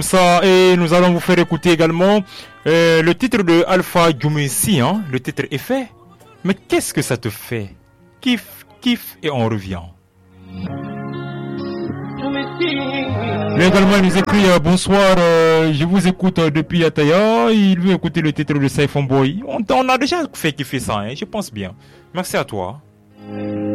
Ça, et nous allons vous faire écouter également le titre de Alpha Djoumessi, hein. Le titre est fait. Mais qu'est-ce que ça te fait? Kiff, kiff, et on revient. Lui également, il nous écrit bonsoir, je vous écoute depuis Ataya. Il veut écouter le titre de Saifon Boy. On a déjà fait kiffer ça, hein, je pense bien. Merci à toi.